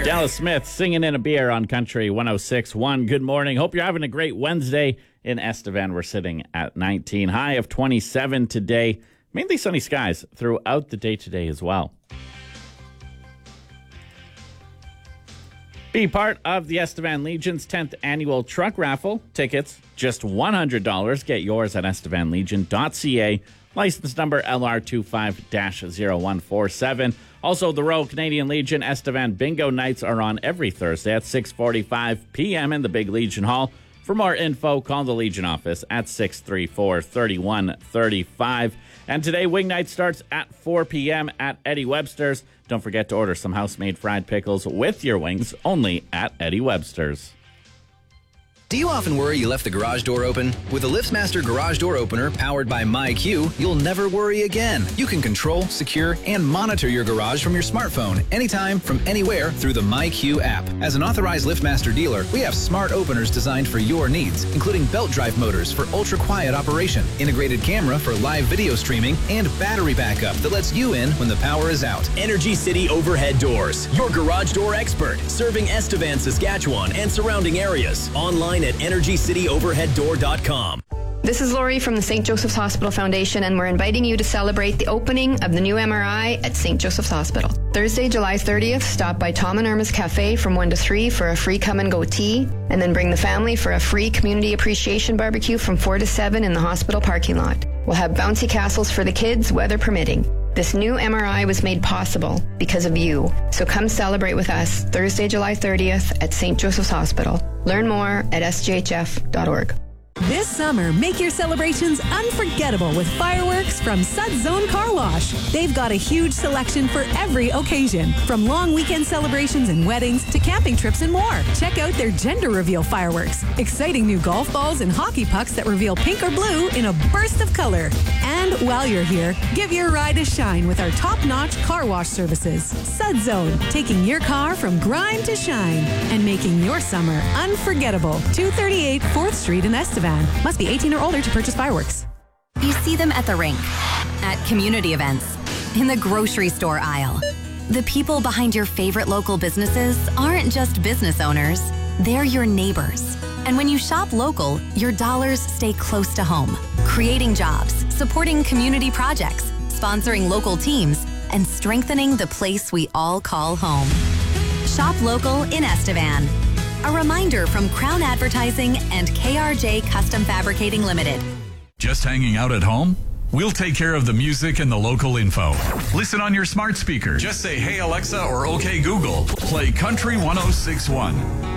Dallas Smith singing in a beer on Country 106.1. Good morning. Hope you're having a great Wednesday. In Estevan, we're sitting at 19. High of 27 today. Mainly sunny skies throughout the day today as well. Be part of the Estevan Legion's 10th annual truck raffle. Tickets, just $100. Get yours at estevanlegion.ca. License number LR25-0147. Also, the Royal Canadian Legion Estevan Bingo Nights are on every Thursday at 6:45 p.m. in the Big Legion Hall. For more info, call the Legion office at 634-3135. And today, Wing Night starts at 4 p.m. at Eddie Webster's. Don't forget to order some house-made fried pickles with your wings only at Eddie Webster's. Do you often worry you left the garage door open? With the LiftMaster Garage Door Opener powered by MyQ, you'll never worry again. You can control, secure, and monitor your garage from your smartphone anytime, from anywhere through the MyQ app. As an authorized LiftMaster dealer, we have smart openers designed for your needs, including belt drive motors for ultra-quiet operation, integrated camera for live video streaming, and battery backup that lets you in when the power is out. Energy City Overhead Doors, your garage door expert, serving Estevan, Saskatchewan, and surrounding areas. Online at EnergyCityOverheadDoor.com. This is Lori from the St. Joseph's Hospital Foundation, and we're inviting you to celebrate the opening of the new MRI at St. Joseph's Hospital. Thursday, July 30th, stop by Tom and Irma's Cafe from 1 to 3 for a free come-and-go tea, and then bring the family for a free community appreciation barbecue from 4 to 7 in the hospital parking lot. We'll have bouncy castles for the kids, weather permitting. This new MRI was made possible because of you. So come celebrate with us Thursday, July 30th at St. Joseph's Hospital. Learn more at sjhf.org. This summer, make your celebrations unforgettable with fireworks from Sudzone Car Wash. They've got a huge selection for every occasion, from long weekend celebrations and weddings to camping trips and more. Check out their gender reveal fireworks, exciting new golf balls and hockey pucks that reveal pink or blue in a burst of color. And while you're here, give your ride a shine with our top-notch car wash services. Sudzone, taking your car from grime to shine and making your summer unforgettable. 238 4th Street in Estevan. Must be 18 or older to purchase fireworks. You see them at the rink, at community events, in the grocery store aisle. The people behind your favorite local businesses aren't just business owners, they're your neighbors. And when you shop local, your dollars stay close to home, creating jobs, supporting community projects, sponsoring local teams, and strengthening the place we all call home. Shop local in Estevan. A reminder from Crown Advertising and KRJ Custom Fabricating Limited. Just hanging out at home? We'll take care of the music and the local info. Listen on your smart speaker. Just say, "Hey Alexa" or "Okay Google." Play Country 106.1.